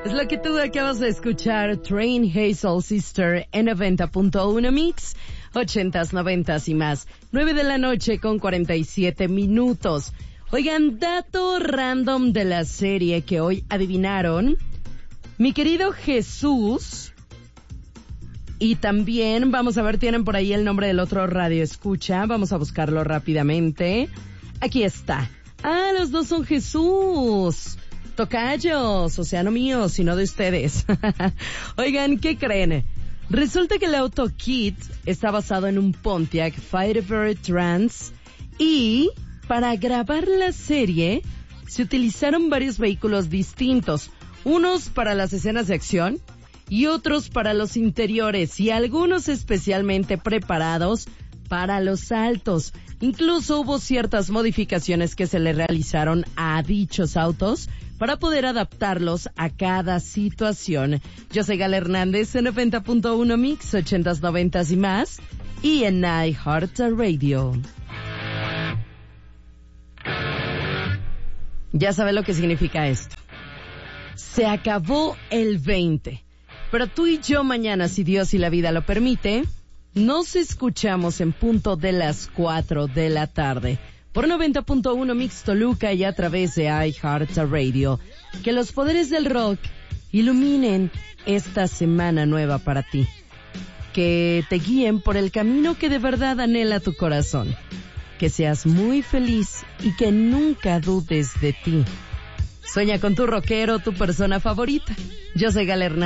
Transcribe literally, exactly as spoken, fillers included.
Es lo que tú acabas de escuchar, Train Hazel Sister en noventa punto uno Mix, ochentas, noventas y más. nueve de la noche con cuarenta y siete minutos. Oigan, dato random de la serie que hoy adivinaron. Mi querido Jesús, y también, vamos a ver, tienen por ahí el nombre del otro radio escucha. Vamos a buscarlo rápidamente. Aquí está. Ah, los dos son Jesús. Tocayos, o sea, no míos, sino de ustedes. Oigan, ¿qué creen? Resulta que el auto Kit está basado en un Pontiac Firebird Trans y para grabar la serie se utilizaron varios vehículos distintos, unos para las escenas de acción y otros para los interiores y algunos especialmente preparados para los saltos. Incluso hubo ciertas modificaciones que se le realizaron a dichos autos para poder adaptarlos a cada situación. Yo soy Gala Hernández en noventa punto uno Mix, ochentas, noventas y más, y en iHeartRadio. Ya sabe lo que significa esto. Se acabó el veinte. Pero tú y yo mañana, si Dios y la vida lo permite, nos escuchamos en punto de las cuatro de la tarde. Por noventa punto uno Mix Toluca y a través de iHeartRadio. Que los poderes del rock iluminen esta semana nueva para ti. Que te guíen por el camino que de verdad anhela tu corazón. Que seas muy feliz y que nunca dudes de ti. Sueña con tu rockero, tu persona favorita. Yo soy Gala Hernández.